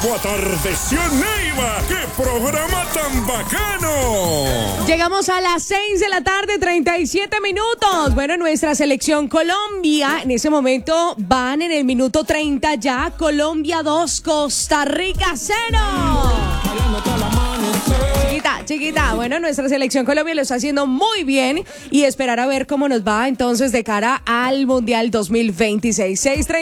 grupo Atardeció Neiva. ¡Qué programa tan bacano! Llegamos a las 6 de la tarde, 37 minutos. Bueno, nuestra selección Colombia en ese momento van en el minuto 30 ya. Colombia 2, Costa Rica 0. Chiquita. Bueno, nuestra selección Colombia lo está haciendo muy bien y esperar a ver cómo nos va entonces de cara al Mundial 2026. 6:30.